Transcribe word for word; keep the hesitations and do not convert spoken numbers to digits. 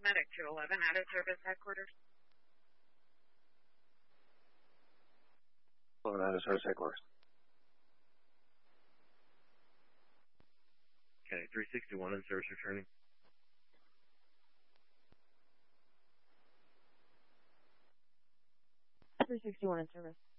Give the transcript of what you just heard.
Medic two eleven, out of service headquarters. Well, out of service headquarters. Okay, three sixty-one in service returning. three sixty-one in service.